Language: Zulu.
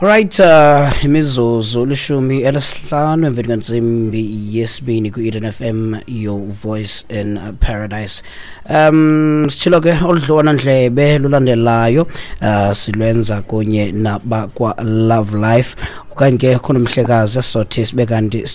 Right, imizuzu lishumi elesihlanu emveni kwensimbi yesibini ku-Eden FM, your voice in paradise. Sithilo ke oludlwana ndlebe lulandelayo silwenza kunye nabakwa Love Life. Okanye ke khona umhlekazi esothi sibe kanti